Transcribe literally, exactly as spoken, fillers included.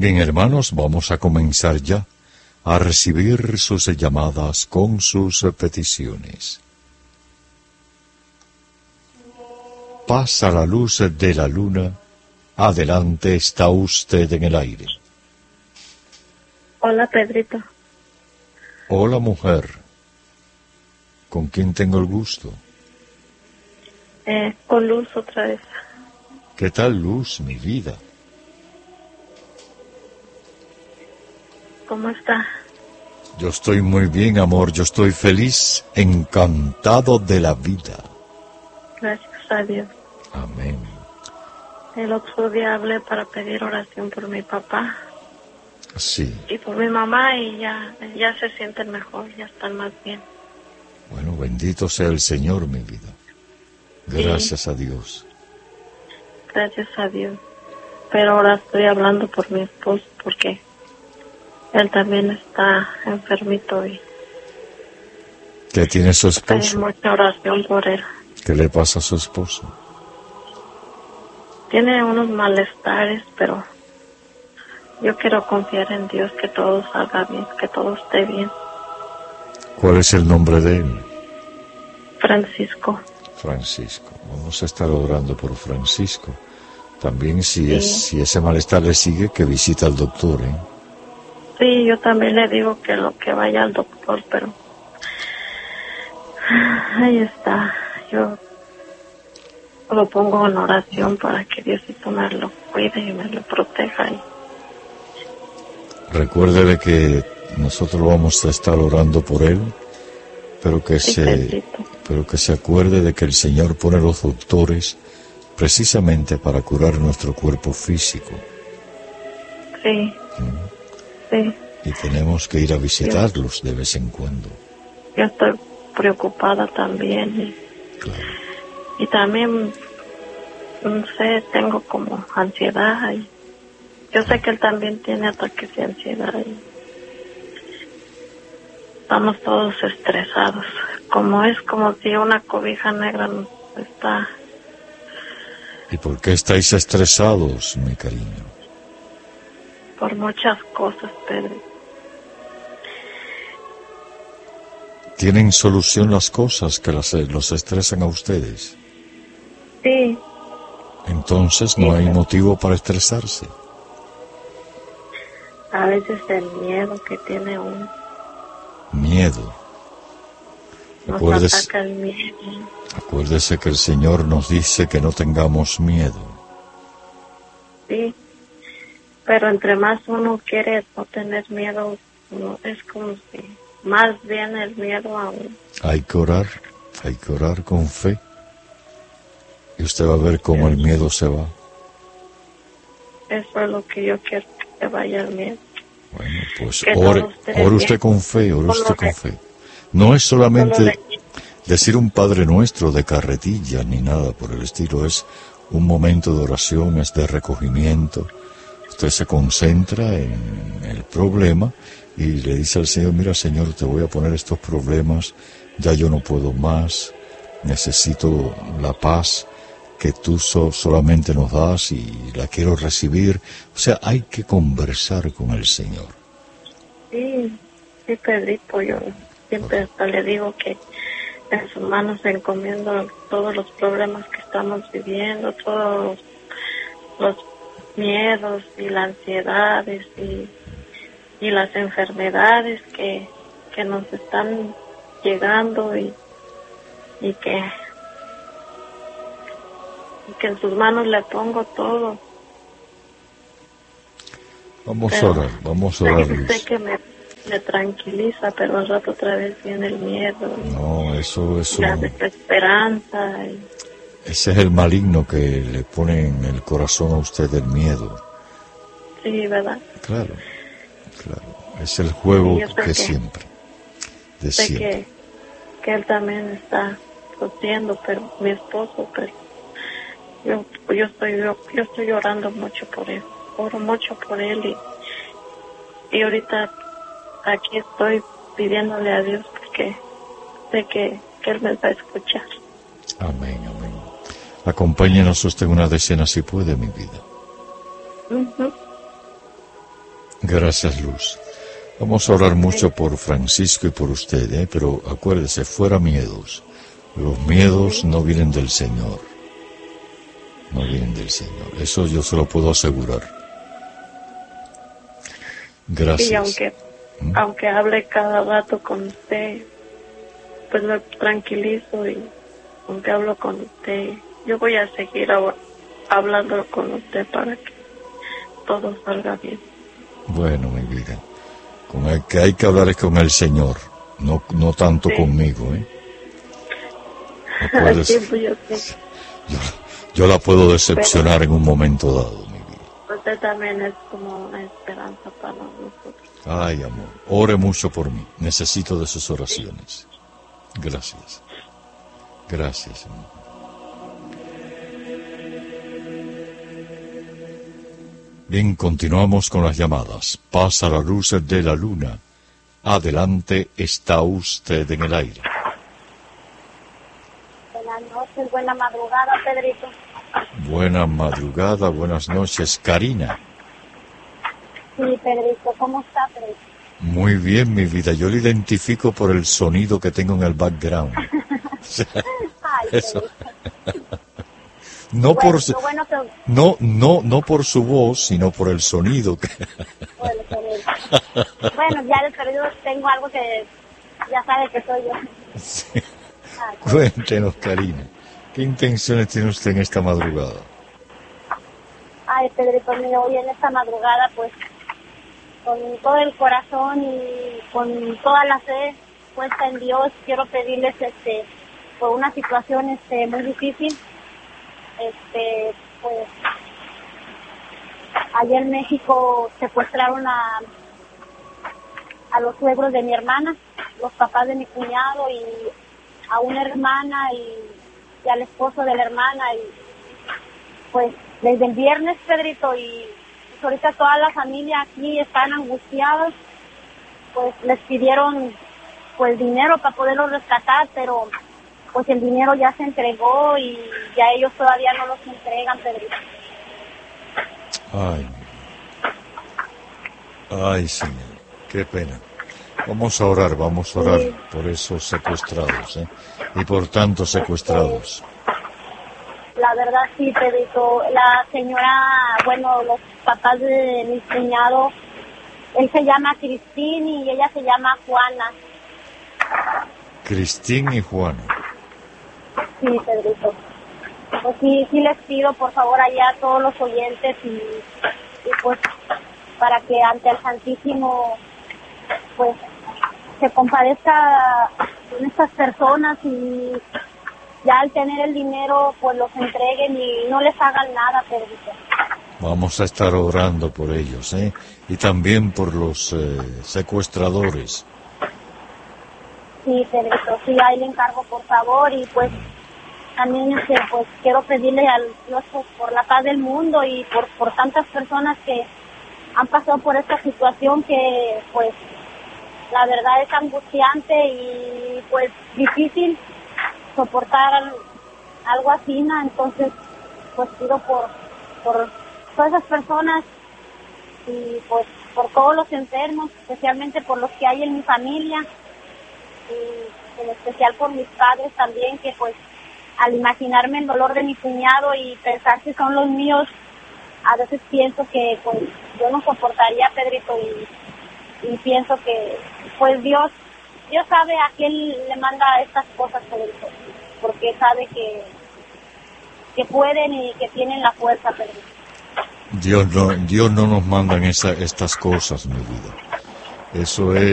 Bien, hermanos, vamos a comenzar ya a recibir sus llamadas con sus peticiones. Pasa la luz de la luna, adelante está usted en el aire. Hola, Pedrito. Hola, mujer. ¿Con quién tengo el gusto? Eh, con Luz otra vez. ¿Qué tal, Luz, mi vida? ¿Cómo está? Yo estoy muy bien, amor. Yo estoy feliz, encantado de la vida. Gracias a Dios. Amén. El otro día hablé para pedir oración por mi papá. Sí. Y por mi mamá y ya, ya se sienten mejor, ya están más bien. Bueno, bendito sea el Señor, mi vida. Gracias sí. a Dios. Gracias a Dios. Pero ahora estoy hablando por mi esposo porque él también está enfermito y... ¿Qué tiene su esposo? Hay mucha oración por él. ¿Qué le pasa a su esposo? Tiene unos malestares, pero yo quiero confiar en Dios que todo salga bien, que todo esté bien. ¿Cuál es el nombre de él? Francisco. Francisco. Vamos a estar orando por Francisco. También si Sí. es si ese malestar le sigue, que visita al doctor, ¿eh? Sí, yo también le digo que lo que vaya al doctor, pero ahí está. Yo lo pongo en oración para que Diosito me lo cuide y me lo proteja. Y... Recuérdele que nosotros vamos a estar orando por él, pero que sí, se Pedrito. pero que se acuerde de que el Señor pone los doctores precisamente para curar nuestro cuerpo físico. Sí, ¿Mm? sí. Y tenemos que ir a visitarlos yo, de vez en cuando. Yo estoy preocupada también. Y, claro. y también, no sé, tengo como ansiedad. Y yo sé que él también tiene ataques de ansiedad. Y estamos todos estresados. Como es como si una cobija negra nos está... ¿Y por qué estáis estresados, mi cariño? Por muchas cosas, Pedro. ¿Tienen solución las cosas que las, los estresan a ustedes? Sí. Entonces no sí, hay pero... motivo para estresarse. A veces el miedo que tiene uno. Miedo. Nos Acuérdese, ataca el miedo. Acuérdese que el Señor nos dice que no tengamos miedo. Sí. Pero entre más uno quiere no tener miedo, uno, es como si más viene el miedo a uno. Hay que orar, hay que orar con fe. Y usted va a ver cómo el miedo se va. Eso es lo que yo quiero, que se vaya el miedo. Bueno, pues que ore, ore usted con fe, ore usted con fe. No es solamente decir un Padre Nuestro de carretilla ni nada por el estilo, es un momento de oración, es de recogimiento. Usted se concentra en el problema y le dice al Señor, mira Señor, te voy a poner estos problemas, ya yo no puedo más, necesito la paz que tú so, solamente nos das y la quiero recibir. O sea, hay que conversar con el Señor. Sí, sí, Pedrito, yo siempre hasta le digo que en sus manos se encomiendo todos los problemas que estamos viviendo, todos los miedos y las ansiedades y, y las enfermedades que, que nos están llegando y, y que y que en sus manos le pongo todo. Vamos pero, a orar, vamos a orar. Sé que me, me tranquiliza, pero al rato otra vez viene el miedo. No, eso, eso. La desesperanza. Y... Ese es el maligno que le pone en el corazón a usted el miedo. Sí, ¿verdad? Claro, claro. Es el juego sí, que, que siempre, de sé siempre. Que, que él también está sufriendo, pero mi esposo, pero yo, yo estoy, yo, yo estoy llorando mucho por él, oro mucho por él y, y ahorita aquí estoy pidiéndole a Dios porque sé que, que él me va a escuchar. Amén, amén. Acompáñenos usted una decena si puede, mi vida. Uh-huh. Gracias, Luz. Vamos a orar mucho por Francisco y por usted, ¿eh? Pero acuérdese, fuera miedos. Los miedos no vienen del Señor. No vienen del Señor. Eso yo se lo puedo asegurar. Gracias. Y aunque, ¿Mm? aunque hable cada rato con usted, pues me tranquilizo, y aunque hablo con usted, yo voy a seguir hablando con usted para que todo salga bien. Bueno, mi vida, con el que hay que hablar es con el Señor, no no tanto sí. conmigo, ¿eh? Puedes, sí, pues yo, sí. yo, yo la puedo decepcionar Pero, en un momento dado, mi vida. Usted también es como una esperanza para nosotros. Ay, amor, ore mucho por mí, necesito de sus oraciones. Gracias. Gracias, amor. Bien, continuamos con las llamadas. Pasa la luz de la luna. Adelante, está usted en el aire. Buenas noches, buena madrugada, Pedrito. Buena madrugada, buenas noches, Karina. Sí, Pedrito, ¿cómo está, Pedrito? Muy bien, mi vida. Yo lo identifico por el sonido que tengo en el background. Ay, Eso. No, bueno, por su, bueno que... no, no, no por su voz, sino por el sonido. Que... Bueno, bueno, ya de perdido tengo algo que ya sabe que soy yo. Sí. Ay, cuéntenos, Karina, ¿qué intenciones tiene usted en esta madrugada? Ay, Pedrito mío, hoy en esta madrugada, pues, con todo el corazón y con toda la fe puesta en Dios, quiero pedirles, este, por una situación, este, muy difícil. Este, pues, ayer en México secuestraron a, a los suegros de mi hermana, los papás de mi cuñado y a una hermana y, y al esposo de la hermana, y pues desde el viernes, Pedrito, y pues, ahorita toda la familia aquí están angustiados, pues les pidieron pues dinero para poderlos rescatar, pero pues el dinero ya se entregó y ya ellos todavía no los entregan, Pedrito. Ay, ay, Señor, qué pena. Vamos a orar, vamos a orar sí. por esos secuestrados, ¿eh? Y por tantos secuestrados. La verdad sí, Pedrito. La señora, bueno, los papás de mi cuñado, él se llama Cristín y ella se llama Juana. Cristín y Juana. Sí, Pedrito. Pues sí, sí les pido por favor allá a todos los oyentes y, y pues para que ante el Santísimo pues se compadezca con estas personas y ya al tener el dinero pues los entreguen y no les hagan nada, Pedrito. Vamos a estar orando por ellos, ¿eh? Y también por los eh, secuestradores. Sí, Pedrito, sí, ahí le encargo por favor y pues también este, pues quiero pedirle al Dios pues, por la paz del mundo y por, por tantas personas que han pasado por esta situación que pues la verdad es angustiante y pues difícil soportar algo así, ¿no? Entonces pues pido por, por todas esas personas y pues por todos los enfermos, especialmente por los que hay en mi familia y en especial por mis padres también, que pues al imaginarme el dolor de mi cuñado y pensar que son los míos, a veces pienso que pues yo no soportaría, Pedrito, y, y pienso que pues Dios Dios sabe a quién le manda estas cosas, Pedrito, porque sabe que que pueden y que tienen la fuerza, Pedrito. Dios no, Dios no nos manda esa, estas cosas, mi vida. Eso es